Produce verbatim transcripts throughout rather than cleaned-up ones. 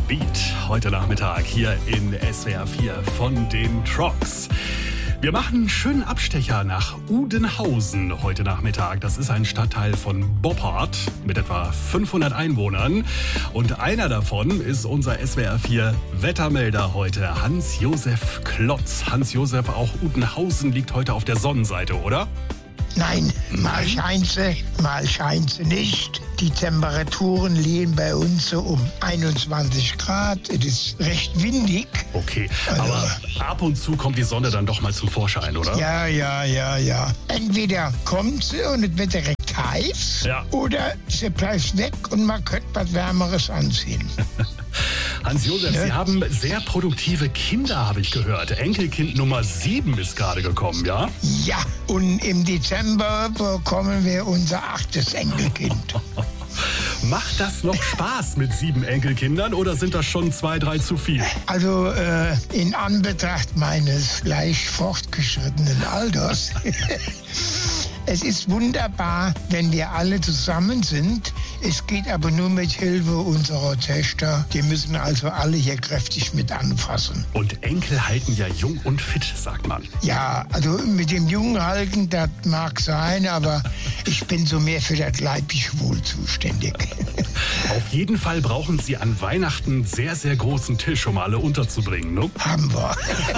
Beat heute Nachmittag hier in S W R vier von den Trogs. Wir machen einen schönen Abstecher nach Udenhausen heute Nachmittag. Das ist ein Stadtteil von Boppard mit etwa fünfhundert Einwohnern. Und einer davon ist unser S W R vier Wettermelder heute, Hans-Josef Klotz. Hans-Josef, auch Udenhausen liegt heute auf der Sonnenseite, oder? Nein, mal scheint sie, mal scheint sie nicht. Die Temperaturen liegen bei uns so um einundzwanzig Grad. Es ist recht windig. Okay, Also- aber ab und zu kommt die Sonne dann doch mal zum Vorschein, oder? Ja, ja, ja, ja. Entweder kommt sie und es wird direkt heiß, Ja. oder sie bleibt weg und man könnte was Wärmeres anziehen. Hans-Josef, Ja. Sie haben sehr produktive Kinder, habe ich gehört. Enkelkind Nummer sieben ist gerade gekommen, ja? Ja, und im Dezember bekommen wir unser achtes Enkelkind. Macht das noch Spaß mit sieben Enkelkindern oder sind das schon zwei, drei zu viel? Also äh, in Anbetracht meines leicht fortgeschrittenen Alters. Es ist wunderbar, wenn wir alle zusammen sind. Es geht aber nur mit Hilfe unserer Töchter. Die müssen also alle hier kräftig mit anfassen. Und Enkel halten ja jung und fit, sagt man. Ja, also mit dem Jungen halten, das mag sein, aber ich bin so mehr für das leibliche Wohl zuständig. Auf jeden Fall brauchen Sie an Weihnachten einen sehr, sehr großen Tisch, um alle unterzubringen, ne? Haben wir.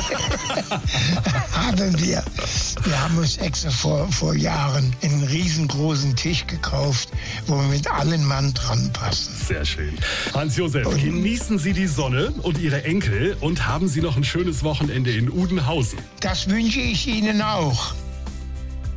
Haben wir. Wir haben uns extra vor, vor Jahren einen riesengroßen Tisch gekauft, wo wir mit allen Mann dran passen. Sehr schön. Hans-Josef, genießen Sie die Sonne und Ihre Enkel und haben Sie noch ein schönes Wochenende in Udenhausen. Das wünsche ich Ihnen auch.